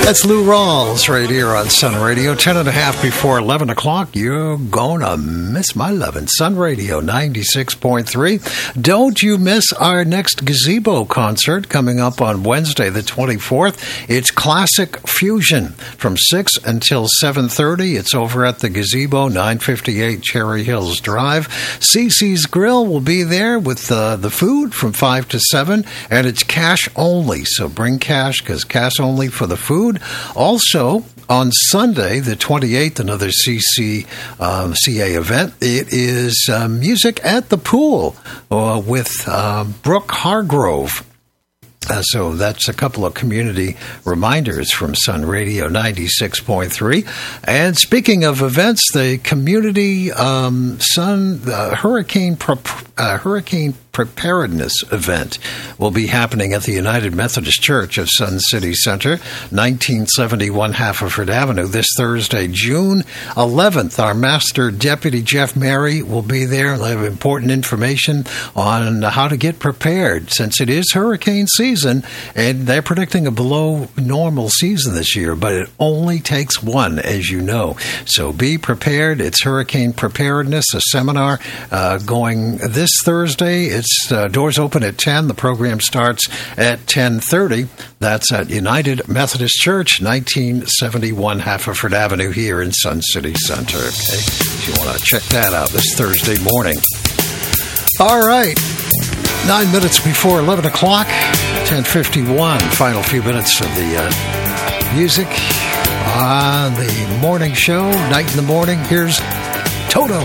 That's Lou Rawls right here on Sun Radio. 10 and a half before 11 o'clock. You're gonna miss my lovin'. Sun Radio 96.3. Don't you miss our next Gazebo concert coming up on Wednesday the 24th. It's Classic Fusion from 6 until 7:30. It's over at the Gazebo, 958 Cherry Hills Drive. CC's Grill will be there with the food from 5 to 7, and it's cash only. So bring cash, because cash only for the food. Also, on Sunday, the 28th, another CA event. It is music at the pool with Brooke Hargrove. So that's a couple of community reminders from Sun Radio 96.3. And speaking of events, the community hurricane preparedness event will be happening at the United Methodist Church of Sun City Center, 1971 Haverford Avenue, this Thursday, June 11th. Our Master Deputy Jeff Mary will be there. They'll have important information on how to get prepared, since it is hurricane season, and they're predicting a below normal season this year, but it only takes one, as you know. So be prepared. It's Hurricane Preparedness, a seminar going this Thursday. It's doors open at 10. The program starts at 10:30. That's at United Methodist Church, 1971 Haverford Avenue here in Sun City Center. Okay, if you want to check that out this Thursday morning. All right. 9 minutes before 11 o'clock, 10:51, final few minutes of the music on the morning show, Night in the Morning. Here's Toto.